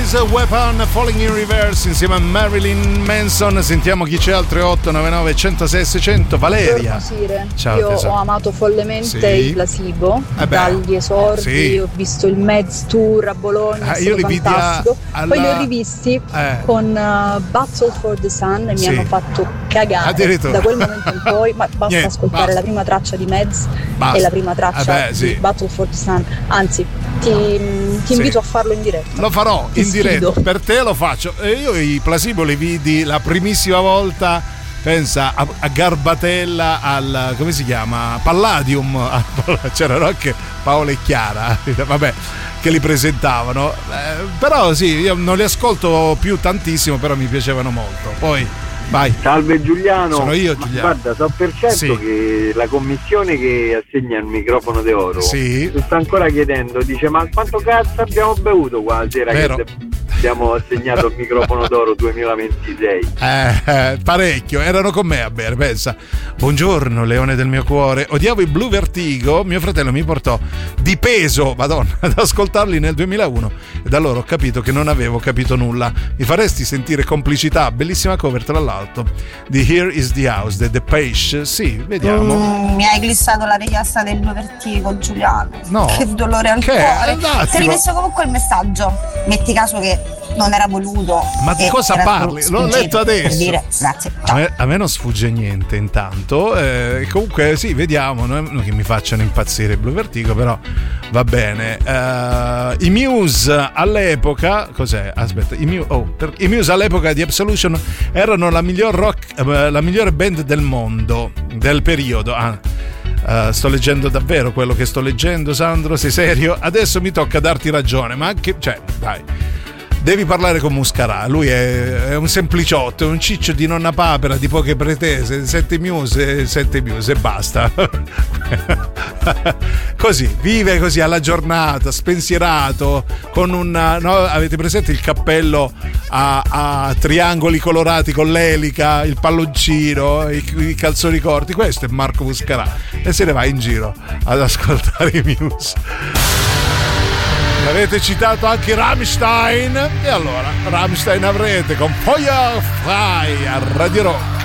Is a Weapon, Falling in Reverse insieme a Marilyn Manson. Sentiamo chi c'è al 3899 106 600. Valeria. Buonasera. Ciao, io tesoro. ho amato follemente Sì. i Placebo dagli esordi, sì. ho visto il Meds Tour a Bologna, è io stato li vidi fantastico. Poi li ho rivisti con Battle for the Sun e mi hanno fatto cagare. Addirittura. Da quel momento in poi, ma basta ascoltare la prima traccia di Meds e la prima traccia di Battle for the Sun. Anzi, ti invito a farlo in diretta. Lo farò in diretta, sfido. per te lo faccio. Io i Placebo li vidi la primissima volta, pensa, a Garbatella al, come si chiama? Palladium. C'erano anche Paola e Chiara, vabbè, che li presentavano. Però sì, io non li ascolto più tantissimo, però mi piacevano molto. Poi vai. Salve Giuliano. Sono io, Giuliano. Guarda, so per certo che la commissione che assegna il microfono d'oro si sta ancora chiedendo, dice: ma quanto cazzo abbiamo bevuto qua la sera? Vero. Che abbiamo assegnato il microfono d'oro 2026? Parecchio, erano con me a bere, pensa. Buongiorno leone del mio cuore, odiavo i Blue Vertigo, mio fratello mi portò di peso, madonna, ad ascoltarli nel 2001 e da allora ho capito che non avevo capito nulla. Mi faresti sentire complicità? Bellissima cover tra l'altro di Here is the House, The Depeche. Sì, vediamo. Mi hai glissato la richiesta del Blue Vertigo, Giuliano. No. Che dolore al cuore. Ti ho rimesso comunque il messaggio. Metti caso che non era voluto. Ma di cosa parli? L'ho letto adesso. Per dire grazie. A me non sfugge niente intanto. Comunque sì, vediamo. Non che mi facciano impazzire il Blue Vertigo, però va bene. I Muse all'epoca, cos'è? Aspetta, i Muse all'epoca di Absolution erano la migliore band del mondo, del periodo. Sto leggendo davvero quello che sto leggendo, Sandro? Sei serio? Adesso mi tocca darti ragione, ma anche, cioè, dai, devi parlare con Muscarà. Lui è un sempliciotto, è un ciccio di nonna papera, di poche pretese. 7 Muse e basta. Così, vive così alla giornata, spensierato, con avete presente il cappello a triangoli colorati con l'elica, il palloncino, i calzoni corti? Questo è Marco Muscarà e se ne va in giro ad ascoltare i Muse. Avete citato anche Rammstein e allora Rammstein avrete con Feuerfrei a Radio Rock.